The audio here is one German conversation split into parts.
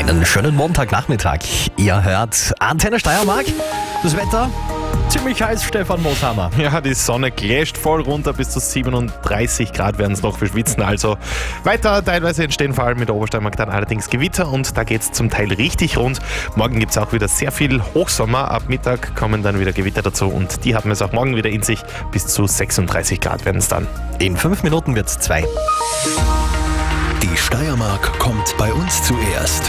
Einen schönen Montagnachmittag. Ihr hört Antenne Steiermark. Das Wetter ziemlich heiß, Stefan Moshammer. Ja, die Sonne gläscht voll runter, bis zu 37 Grad werden es noch für Schwitzen. Also weiter, teilweise entstehen vor allem in der Obersteiermark dann allerdings Gewitter und da geht es zum Teil richtig rund. Morgen gibt es auch wieder sehr viel Hochsommer. Ab Mittag kommen dann wieder Gewitter dazu und die haben es auch morgen wieder in sich. Bis zu 36 Grad werden es dann. In 5 Minuten wird es 2. Die Steiermark kommt bei uns zuerst.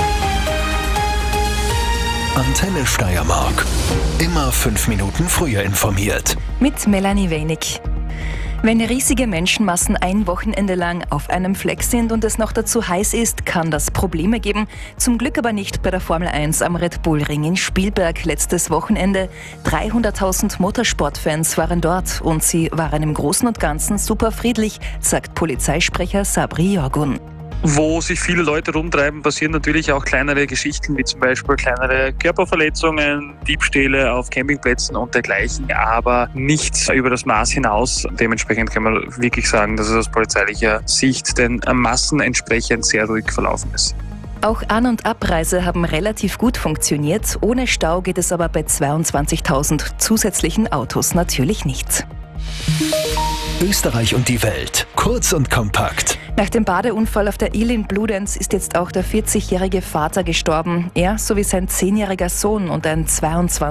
Antenne Steiermark. Immer 5 Minuten früher informiert. Mit Melanie Wenig. Wenn riesige Menschenmassen ein Wochenende lang auf einem Fleck sind und es noch dazu heiß ist, kann das Probleme geben. Zum Glück aber nicht bei der Formel 1 am Red Bull Ring in Spielberg letztes Wochenende. 300.000 Motorsportfans waren dort und sie waren im Großen und Ganzen super friedlich, sagt Polizeisprecher Sabri Jorgun. Wo sich viele Leute rumtreiben, passieren natürlich auch kleinere Geschichten, wie zum Beispiel kleinere Körperverletzungen, Diebstähle auf Campingplätzen und dergleichen, aber nichts über das Maß hinaus. Dementsprechend kann man wirklich sagen, dass es aus polizeilicher Sicht den Massen entsprechend sehr ruhig verlaufen ist. Auch An- und Abreise haben relativ gut funktioniert. Ohne Stau geht es aber bei 22.000 zusätzlichen Autos natürlich nicht. Österreich und die Welt. Kurz und kompakt. Nach dem Badeunfall auf der Isle in Bludenz ist jetzt auch der 40-jährige Vater gestorben. Er sowie sein 10-jähriger Sohn und ein 22